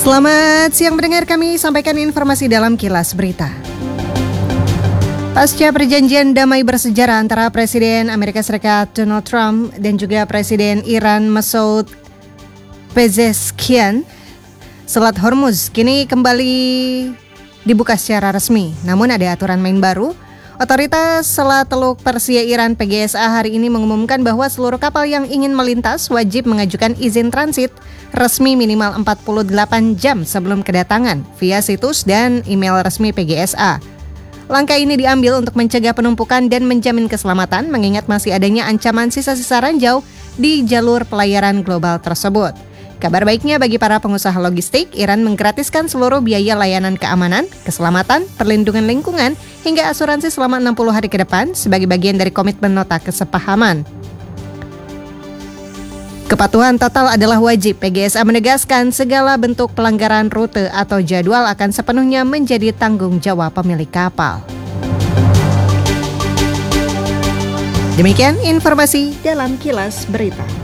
Selamat siang pendengar, kami sampaikan informasi dalam Kilas Berita. Pasca perjanjian damai bersejarah antara Presiden Amerika Serikat Donald Trump dan juga Presiden Iran Masoud Pezeshkian, Selat Hormuz kini kembali dibuka secara resmi. Namun ada aturan main baru. Otoritas Selat Teluk Persia Iran PGSA hari ini mengumumkan bahwa seluruh kapal yang ingin melintas wajib mengajukan izin transit resmi minimal 48 jam sebelum kedatangan via situs dan email resmi PGSA. Langkah ini diambil untuk mencegah penumpukan dan menjamin keselamatan mengingat masih adanya ancaman sisa-sisa ranjau di jalur pelayaran global tersebut. Kabar baiknya bagi para pengusaha logistik, Iran menggratiskan seluruh biaya layanan keamanan, keselamatan, perlindungan lingkungan, hingga asuransi selama 60 hari ke depan sebagai bagian dari komitmen nota kesepahaman. Kepatuhan total adalah wajib. PGSA menegaskan segala bentuk pelanggaran rute atau jadwal akan sepenuhnya menjadi tanggung jawab pemilik kapal. Demikian informasi dalam Kilas Berita.